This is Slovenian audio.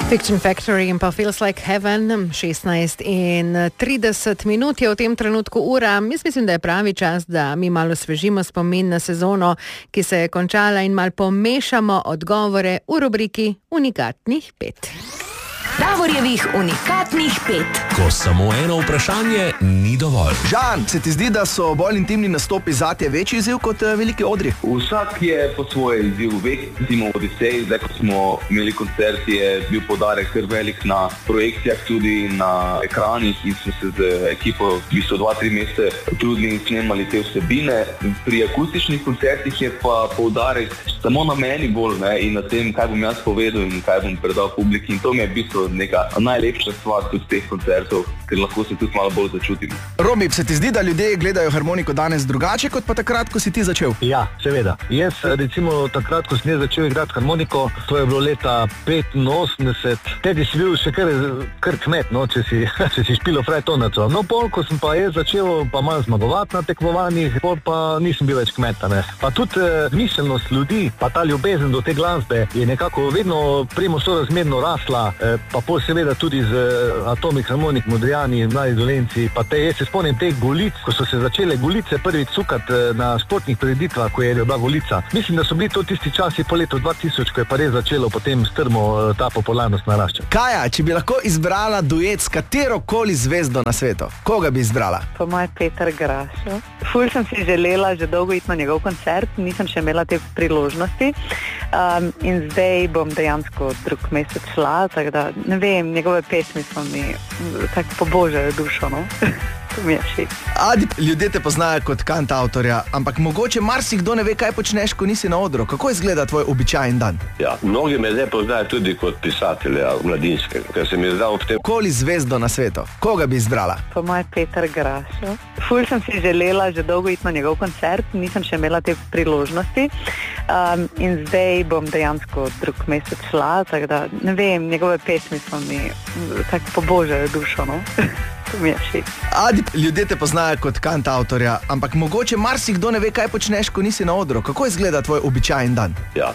Fiction Factory in pa Feels Like Heaven, 16:30 je v tem trenutku ura. Jaz mislim, da je pravi čas, da mi malo osvežimo spomin na sezono, ki se je končala in malo pomešamo odgovore v rubriki Unikatnih 5. Davorjevih unikatnih 5. Ko samo eno vprašanje ni dovolj. Žan, se ti zdi, da so bolj intimni nastopi zate večji izziv kot veliki odri? Vsak je po svoje izziv. Recimo v Odiseji, zdaj ko smo imeli koncert, je bil poudarek kar velik na projekcijah, tudi na ekranih in smo se z ekipo v bistvu 2-3 mesece trudili in snemali te vsebine. Pri akustičnih koncertih je pa poudarek samo na meni bolj, in na tem, kaj bom jaz povedal in kaj bom predal publiki. In to mi je v bistvu neka najlepša stvar tudi teh koncertov, ker lahko se tudi malo bolj začutim. Robi, se ti zdi, da ljudje gledajo harmoniko danes drugače, kot pa takrat, ko si ti začel? Ja, seveda. Jaz recimo takrat, ko sem začel igrati harmoniko, to je bilo leta 85, tedi si bil še kar kmet, če si špilo frajtonaco. No, pol, ko sem pa jaz začel pa malo zmagovati na tekmovanjih, pol pa nisem bil več kmeta, ne. Pa tudi miselnost ljudi, pa ta ljubezen do te glasbe je nekako vedno primo sorazmerno rasla, pa pol seveda tudi z Atomic Harmonik, Modrijani, Mladi Dolenci, pa jaz se spomnim teh Golic, ko so se začele Golice prvič sukati na športnih prireditvah, ko je bila Golica. Mislim, da so bili to tisti časi po letu 2000, ko je pa res začelo potem strmo ta popularnost naraščati. Kaja, če bi lahko izbrala duet s katerokoli zvezdo na svetu, koga bi izbrala? Po moje Peter Grašo. Ful sem si želela že dolgo iti na njegov koncert, nisem še imela te priložnosti. In zdaj bom dejansko drug mesec šla, tako da ne vem, njegove pesmi so mi tako pobožajo dušo, no. To mi je všeč. Adi, ljudje te poznajo kot kantavtorja, ampak mogoče marsikdo ne ve, kaj počneš, ko nisi na odru. Kako izgleda tvoj običajen dan? Ja, mnogi me zdaj poznajo tudi kot pisatelja mladinskega, ker se mi je zdal ob tem. Koli zvezdo na svetu, koga bi izbrala? Po moje Peter Grašo. Ful sem si želela že dolgo iti na njegov koncert, nisem še imela te priložnosti. In zdaj bom dejansko drug mesec šla, tako da ne vem, njegove pesmi so mi tako pobožajo dušo, no. To mi je všeč. Adi, ljudje te poznajo kot kantavtorja, ampak mogoče marsikdo ne ve, kaj počneš, ko nisi na odru. Kako izgleda tvoj običajen dan? Ja,